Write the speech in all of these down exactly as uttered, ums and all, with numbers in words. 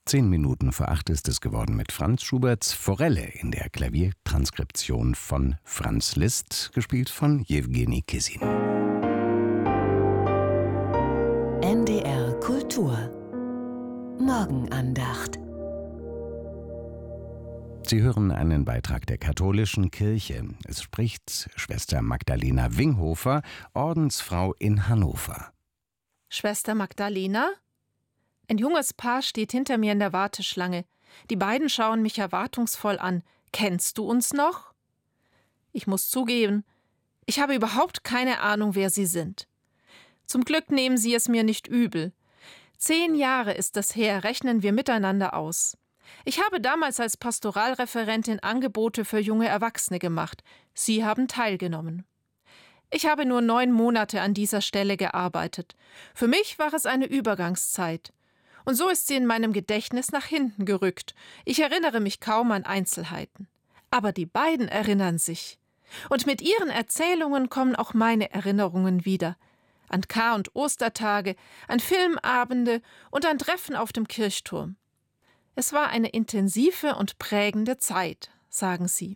Zehn Minuten vor acht ist es geworden mit Franz Schuberts Forelle in der Klaviertranskription von Franz Liszt, gespielt von Jewgeni Kissin. N D R Kultur Morgenandacht. Sie hören einen Beitrag der katholischen Kirche. Es spricht Schwester Magdalena Winghofer, Ordensfrau in Hannover. Schwester Magdalena? Ein junges Paar steht hinter mir in der Warteschlange. Die beiden schauen mich erwartungsvoll an. Kennst du uns noch? Ich muss zugeben, ich habe überhaupt keine Ahnung, wer sie sind. Zum Glück nehmen sie es mir nicht übel. Zehn Jahre ist das her, rechnen wir miteinander aus. Ich habe damals als Pastoralreferentin Angebote für junge Erwachsene gemacht. Sie haben teilgenommen. Ich habe nur neun Monate an dieser Stelle gearbeitet. Für mich war es eine Übergangszeit. Und so ist sie in meinem Gedächtnis nach hinten gerückt. Ich erinnere mich kaum an Einzelheiten. Aber die beiden erinnern sich. Und mit ihren Erzählungen kommen auch meine Erinnerungen wieder. An Kar- und Ostertage, an Filmabende und an Treffen auf dem Kirchturm. Es war eine intensive und prägende Zeit, sagen sie.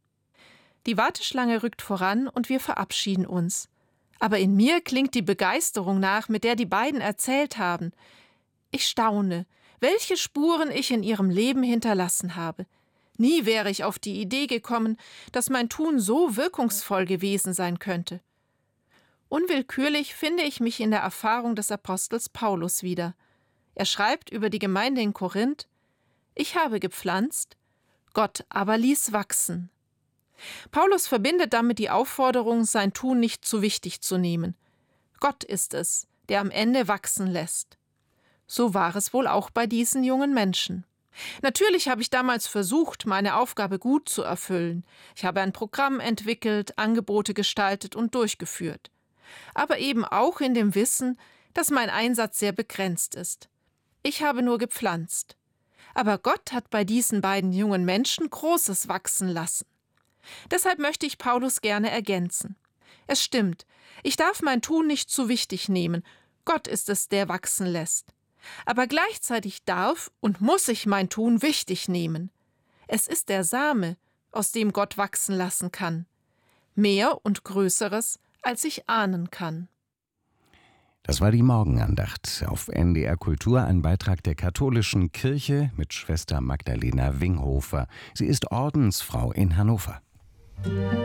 Die Warteschlange rückt voran und wir verabschieden uns. Aber in mir klingt die Begeisterung nach, mit der die beiden erzählt haben. Ich staune, welche Spuren ich in ihrem Leben hinterlassen habe. Nie wäre ich auf die Idee gekommen, dass mein Tun so wirkungsvoll gewesen sein könnte. Unwillkürlich finde ich mich in der Erfahrung des Apostels Paulus wieder. Er schreibt über die Gemeinde in Korinth: Ich habe gepflanzt, Gott aber ließ wachsen. Paulus verbindet damit die Aufforderung, sein Tun nicht zu wichtig zu nehmen. Gott ist es, der am Ende wachsen lässt. So war es wohl auch bei diesen jungen Menschen. Natürlich habe ich damals versucht, meine Aufgabe gut zu erfüllen. Ich habe ein Programm entwickelt, Angebote gestaltet und durchgeführt. Aber eben auch in dem Wissen, dass mein Einsatz sehr begrenzt ist. Ich habe nur gepflanzt. Aber Gott hat bei diesen beiden jungen Menschen Großes wachsen lassen. Deshalb möchte ich Paulus gerne ergänzen. Es stimmt, ich darf mein Tun nicht zu wichtig nehmen. Gott ist es, der wachsen lässt. Aber gleichzeitig darf und muss ich mein Tun wichtig nehmen. Es ist der Same, aus dem Gott wachsen lassen kann. Mehr und Größeres, als ich ahnen kann. Das war die Morgenandacht auf N D R Kultur, ein Beitrag der katholischen Kirche mit Schwester Magdalena Winghofer. Sie ist Ordensfrau in Hannover.